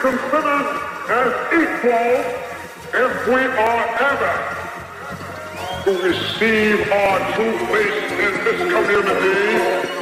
considered as equal if we are ever to receive our true place in this community.